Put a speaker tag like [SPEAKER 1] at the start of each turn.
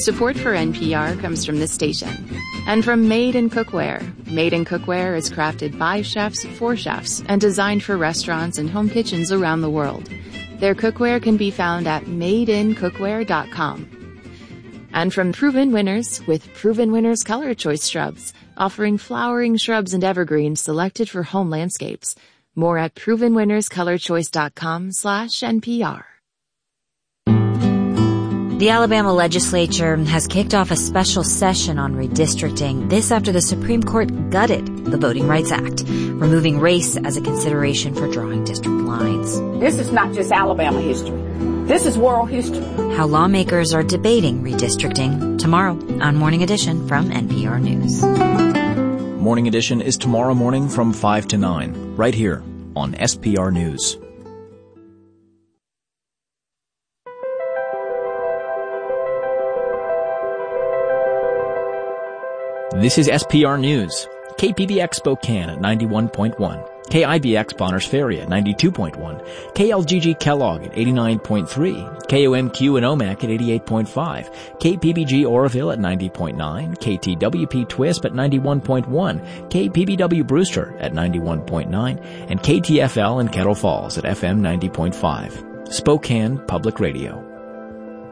[SPEAKER 1] Support for NPR comes from this station and from Made in Cookware. Made in Cookware is crafted by chefs for chefs and designed for restaurants and home kitchens around the world. Their cookware can be found at madeincookware.com. And from Proven Winners with Proven Winners Color Choice Shrubs, offering flowering shrubs and evergreens selected for home landscapes. More at provenwinnerscolorchoice.com/NPR.
[SPEAKER 2] The Alabama legislature has kicked off a special session on redistricting. This after the Supreme Court gutted the Voting Rights Act, removing race as a consideration for drawing district lines.
[SPEAKER 3] This is not just Alabama history. This is world history.
[SPEAKER 2] How lawmakers are debating redistricting tomorrow on Morning Edition from NPR News.
[SPEAKER 4] Morning Edition is tomorrow morning from 5 to 9, right here on SPR News. This is SPR News. KPBX Spokane at 91.1. KIBX Bonners Ferry at 92.1, KLGG Kellogg at 89.3, KOMQ in Omak at 88.5, KPBG Oroville at 90.9, KTWP Twisp at 91.1, KPBW Brewster at 91.9, and KTFL in Kettle Falls at FM 90.5. Spokane Public Radio.